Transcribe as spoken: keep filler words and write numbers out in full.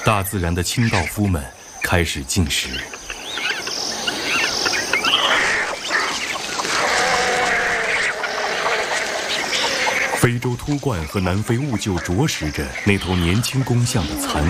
大自然的清道夫们开始进食。非洲秃鹳和南非兀鹫啄食着那头年轻公象的残